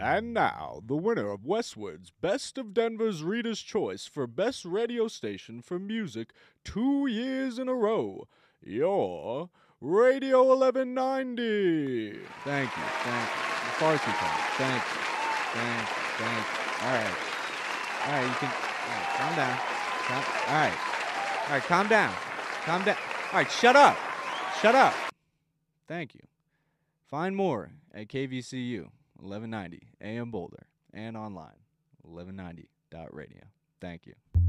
And now, the winner of Westwood's Best of Denver's Reader's Choice for Best Radio Station for Music 2 years in a row, your Radio 1190. Thank you. The far too kind. Thank you. All right, you can. All right, calm down. All right, calm down. All right, shut up. Thank you. Find more at KVCU 1190 AM Boulder and online 1190.radio. Thank you.